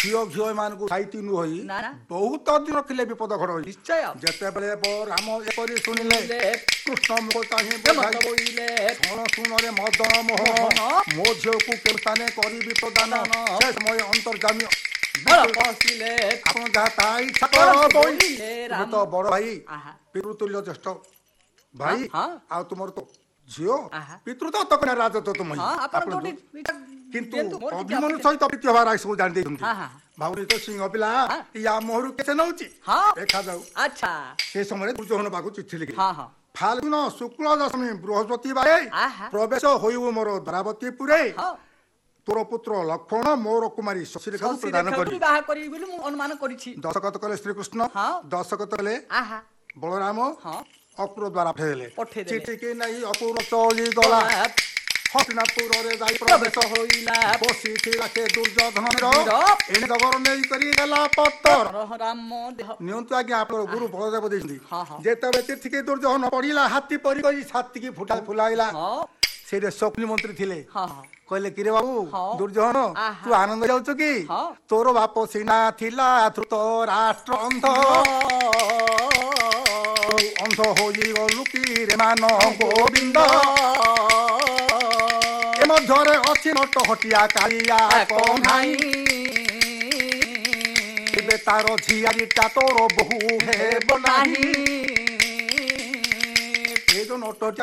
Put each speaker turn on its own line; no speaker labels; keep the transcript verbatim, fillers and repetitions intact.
ଝିଅ ଝିଅ ଏମାନଙ୍କୁ ସାଇତି ନୁହଇ ବହୁତ ଦିନ ରଖିଲେ ବିପଦ ଘଡ
ନିଶ୍ଚୟ
ଯେତେବେଳେ ରାମ ଏପରି ଶୁଣିଲେ କୃଷ୍ଣ ମୁଖ ଚାହିଁ ଶୁଣ ଶୁଣରେ ମଦନ ମୋହନ ମୋ ଝିଅକୁ କେଉଁ ସ୍ଥାନେ କରିବି ପ୍ରଦାନ ସେ ସମୟ ଅନ୍ତର୍ଜାମୀ ଆପଣ ଯାହା ତା ଇଚ୍ଛା ତ ବଡ ଭାଇ ପିତୃତୁଲ୍ୟ ଜ୍ୟେଷ୍ଠ ଭାଇ ଆଉ ତୁମର ତ ଝିଅ ପିତୃତ ତକ ରାଜ ତ ତୁମ କିନ୍ତୁ ଅଭିମନ୍ୟୁ ସହିତ ପ୍ରୀତି ହବାର ସବୁ ଜାଣି ଦେଇଛନ୍ତି ଭାବୁନି ତ ସିଂହ ପିଲା ୟା ମୋହରୁ କେତେ ନଉଛି ଦେଖାଯାଉ
ଆଚ୍ଛା
ସେ ସମୟରେ ଦୁର୍ଯ୍ୟୋଧନ ପାଖକୁ ଚିଠି ଲେଖିଲେ ଫାଲ୍ଗୁନ ଶୁକ୍ଳ ଦଶମୀ ବୃହସ୍ପତି ବାରେ ପ୍ରବେଶ ହୋଇବୁ ମୋର ଦ୍ୱାରାବତୀପୁରେ ତୋର ପୁତ୍ର ଲକ୍ଷ୍ମଣ ମୋର କୁମାରୀ ଶଶୀରେଖାକୁ ପ୍ରଦାନ କରିବି
ବାହା କରିବି ବୋଲି ମୁଁ ଅନୁମାନ କରିଛି
ଦଶକତ କଲେ ଶ୍ରୀକୃଷ୍ଣ ଦଶକତ କଲେ ବଳରାମ ଅପୁର ଦ୍ୱାରା ପଠେଇଲେ ଚିଠିକି ନେଇ ଅପୁର ଚଳି ଗଲା ହସ୍ତିନାପୁରରେ ଯାଇ ପ୍ରବେଶ ହୋଇଲା ବସିଥିଲା ସେ ଦୁର୍ଯ୍ୟୋଧନର ଏଣେ ଜଗର ନେଇ କରି ଗଲା ପତର ନିଅନ୍ତୁ ଆଜ୍ଞା ଆପଣଙ୍କ ଗୁରୁ ବଳଦେବ ଦେଇଛନ୍ତି ଯେତେବେଳେ ଚିଠିକି ଦୁର୍ଯ୍ୟୋଧନ ପଡିଲା ହାତୀ ପରି କରି ଛାତିକି ଫୁଟା ଫୁଲାଇଲା ସେଇଠି ଶକ୍ତି ମନ୍ତ୍ରୀ ଥିଲେ କହିଲେ କିରେ ବାବୁ ଦୁର୍ଯ୍ୟୋଧନ ତୁ ଆନନ୍ଦ ଯାଉଛୁ କି ତୋର ବାପ ସିନା ଥିଲା ଧୃତ ରାଷ୍ଟ୍ର ଅନ୍ଧ ଅନ୍ଧ ହୋଇଗଲୁ କି ରେ ମାନ ଗୋବିନ୍ଦ ଏ ମଧ୍ୟରେ ଅଛି ନଟ ହଟିଆ କାଳିଆ କହ୍ନାଇ ଏବେ ତାର ଝିଆରିଟା ତୋର ବୋହୁ ହେବ ନାହିଁ ଏ ଯୋଉ ନଟ